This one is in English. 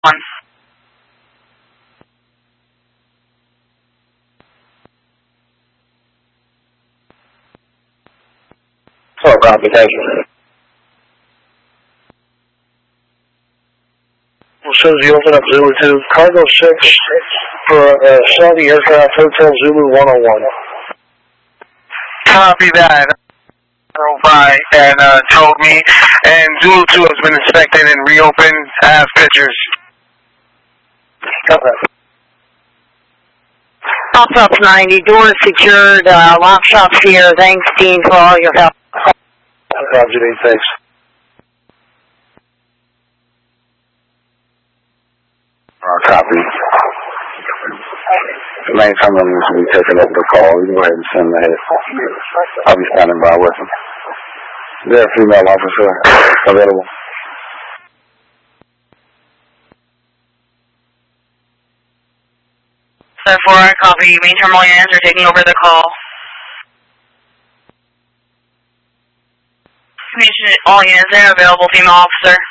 1. Oh, copy, thank you. Well, shows you open up Zulu 2, Cargo 6 for Saudi Aircraft Hotel Zulu 101. Copy that. Drove by and told me, and Zulu 2 has been inspected and reopened. I have pictures. South 90, doors secured, lock shops here. Thanks, Dean, for all your help. Roger, Dean, thanks. Copy. The main terminal needs to be taking over the call. You can go ahead and send ahead. I'll be standing by with him. Is there a female officer available? Sir 4, copy. Main terminal units are taking over the call. All units there, available female officer.